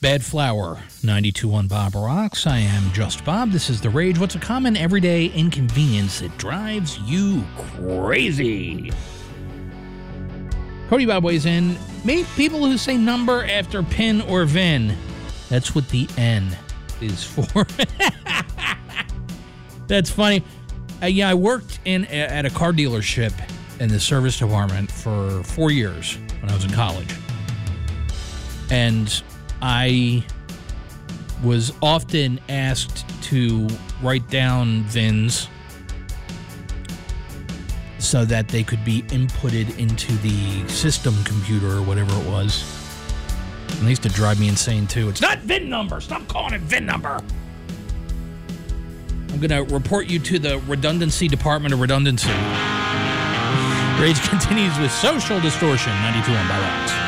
Bad Flower, 92.1 Bob Rocks. I am Just Bob. This is The Rage. What's a common everyday inconvenience that drives you crazy? Cody Bob weighs in. Meet people who say number after pin or VIN. That's what the N is for. That's funny. I worked at a car dealership in the service department for 4 years when I was in college. And I was often asked to write down VINs so that they could be inputted into the system computer or whatever it was. And they used to drive me insane, too. It's not VIN number. Stop calling it VIN number. I'm going to report you to the Redundancy Department of Redundancy. Rage continues with Social Distortion, 92.1 by Rocks.